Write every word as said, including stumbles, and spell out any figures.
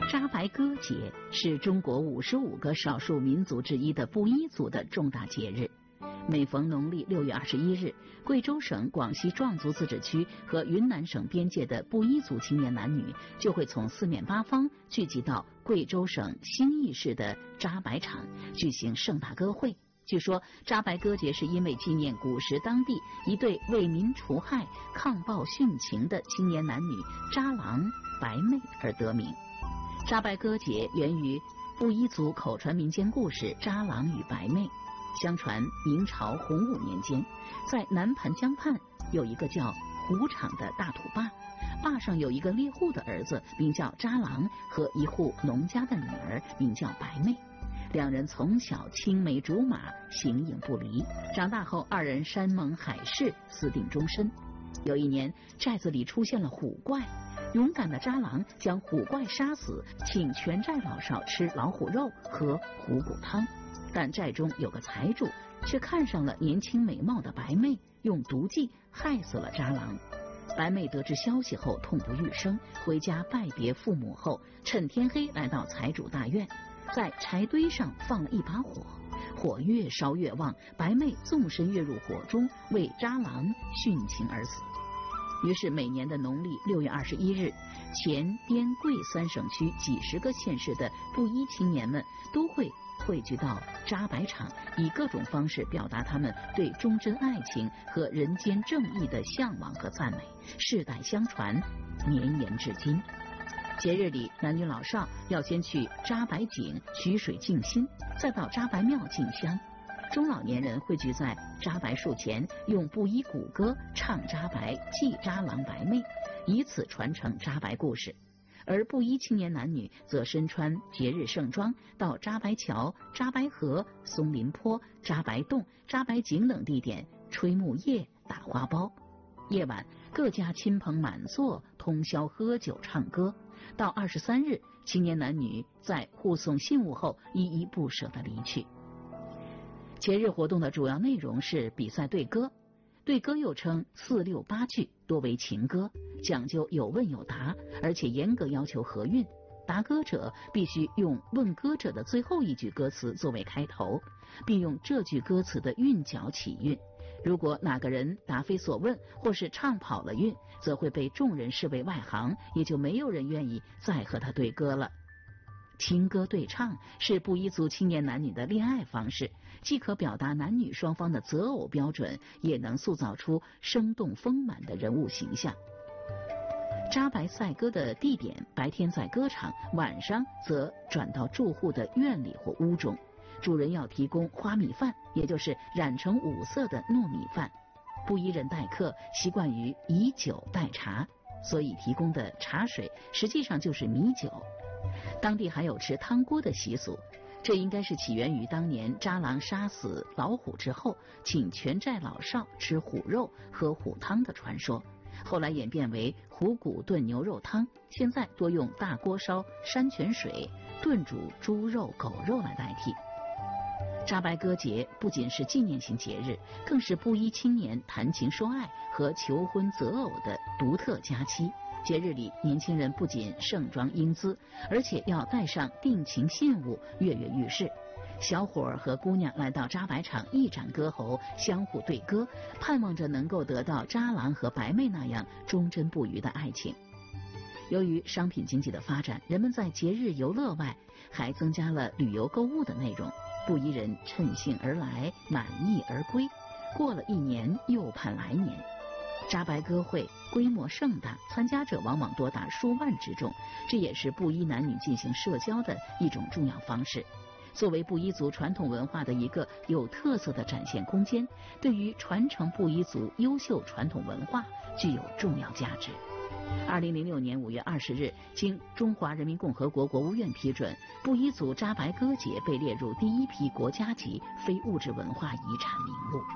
扎白歌节是中国五十五个少数民族之一的布依族的重大节日。每逢农历六月二十一日，贵州省广西壮族自治区和云南省边界的布依族青年男女就会从四面八方聚集到贵州省兴义市的扎白场举行盛大歌会。据说扎白歌节是因为纪念古时当地一对为民除害、抗暴殉情的青年男女扎郎、白妹而得名。扎白歌节源于布依族口传民间故事《扎郎与白妹》。相传明朝洪武年间，在南盘江畔有一个叫胡场的大土坝，坝上有一个猎户的儿子名叫扎郎，和一户农家的女儿名叫白妹。两人从小青梅竹马，形影不离。长大后，二人山盟海誓，私定终身。有一年，寨子里出现了虎怪，勇敢的扎郎将虎怪杀死，请全寨老少吃老虎肉和虎骨汤。但寨中有个财主却看上了年轻美貌的白妹，用毒计害死了扎郎。白妹得知消息后痛不欲生，回家拜别父母后，趁天黑来到财主大院，在柴堆上放了一把火，火越烧越旺，白妹纵身跃入火中，为扎郎殉情而死。于是每年的农历六月二十一日，黔滇贵三省区几十个县市的布依青年们都会汇聚到扎白场，以各种方式表达他们对忠贞爱情和人间正义的向往和赞美，世代相传，绵延至今。节日里，男女老少要先去扎白井取水静心，再到扎白庙进香。中老年人汇聚在扎白树前，用布依古歌唱扎白，祭扎郎白妹，以此传承扎白故事。而布依青年男女则身穿节日盛装，到扎白桥、扎白河、松林坡、扎白洞、扎白井等地点吹木叶、打花苞。夜晚，各家亲朋满座，通宵喝酒唱歌。到二十三日，青年男女在护送信物后，依依不舍地离去。节日活动的主要内容是比赛对歌，对歌又称四六八句，多为情歌，讲究有问有答，而且严格要求合韵。答歌者必须用问歌者的最后一句歌词作为开头，并用这句歌词的韵脚起韵。如果哪个人答非所问，或是唱跑了韵，则会被众人视为外行，也就没有人愿意再和他对歌了。情歌对唱是布依族青年男女的恋爱方式，既可表达男女双方的择偶标准，也能塑造出生动丰满的人物形象。扎白赛歌的地点白天在歌场，晚上则转到住户的院里或屋中。主人要提供花米饭，也就是染成五色的糯米饭。布依人待客习惯于以酒代茶，所以提供的茶水实际上就是米酒。当地还有吃汤锅的习俗，这应该是起源于当年扎郎杀死老虎之后，请全寨老少吃虎肉喝虎汤的传说，后来演变为虎骨炖牛肉汤，现在多用大锅烧山泉水炖煮猪肉、狗肉来代替。扎白歌节不仅是纪念性节日，更是布依青年谈情说爱和求婚择偶的独特佳期。节日里，年轻人不仅盛装英姿，而且要带上定情信物，跃跃欲试。小伙儿和姑娘来到扎白场，一展歌喉，相互对歌，盼望着能够得到扎郎和白妹那样忠贞不渝的爱情。由于商品经济的发展，人们在节日游乐外，还增加了旅游购物的内容。布依人趁兴而来，满意而归，过了一年又盼来年。扎白歌会规模盛大，参加者往往多达数万之众，这也是布依男女进行社交的一种重要方式。作为布依族传统文化的一个有特色的展现空间，对于传承布依族优秀传统文化具有重要价值。二零零六年五月二十日，经中华人民共和国国务院批准，布依族扎白歌节被列入第一批国家级非物质文化遗产名录。